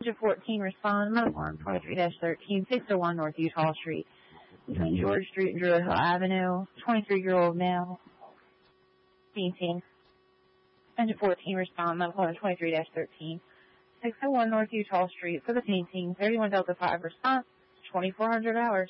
14 respond, Alarm 23-13, 601 North Utah Street. Between George Street and Druid Hill Avenue, 23-year-old male, fainting. 14 respond, Alarm 23-13, 601 North Utah Street for the fainting, 31 Delta 5 response, 2400 hours.